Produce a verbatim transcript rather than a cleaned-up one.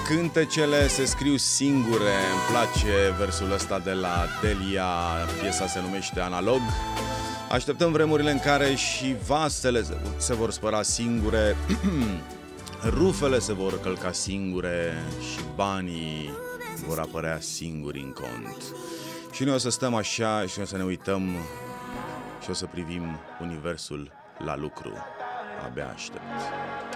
Cântecele se scriu singure. Îmi place versul ăsta de la Delia. Piesa se numește Analog. Așteptăm vremurile în care și vasele se vor spăla singure, rufele se vor călca singure și banii vor apărea singuri în cont. Și noi o să stăm așa și o să ne uităm și o să privim universul la lucru. Abia aștept.